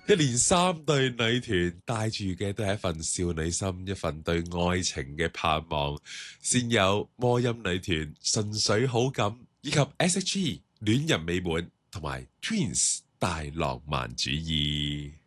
一連三對女團帶住嘅都係一份少女心，一份對愛情嘅盼望。先有魔音女團純粹好感，以及 S.H.E 戀人未滿同埋 Twins 大浪漫主義。